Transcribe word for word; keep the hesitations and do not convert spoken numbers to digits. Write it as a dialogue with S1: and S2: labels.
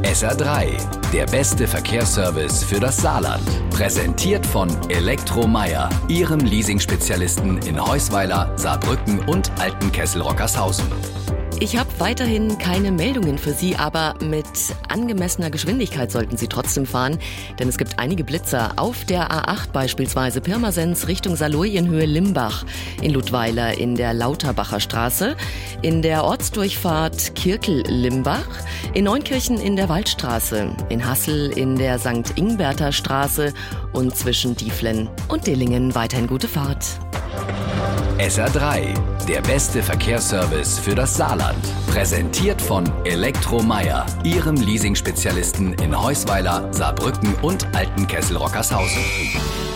S1: S R drei, der beste Verkehrsservice für das Saarland. Präsentiert von Elektromeyer, Ihrem Leasing-Spezialisten in Heusweiler, Saarbrücken und Altenkessel-Rockershausen.
S2: Ich habe weiterhin keine Meldungen für Sie, aber mit angemessener Geschwindigkeit sollten Sie trotzdem fahren, denn es gibt einige Blitzer auf der A acht, beispielsweise Pirmasens Richtung Saarlouis-Höhe Limbach, in Ludweiler in der Lauterbacher Straße, in der Ortsdurchfahrt Kirkel-Limbach, in Neunkirchen in der Waldstraße, in Hassel in der Sankt Ingberter Straße und zwischen Dieflen und Dillingen weiterhin gute Fahrt.
S1: S R drei, der beste Verkehrsservice für das Saarland. Präsentiert von Elektromeyer, Ihrem Leasing-Spezialisten in Heusweiler, Saarbrücken und Altenkessel-Rockershausen.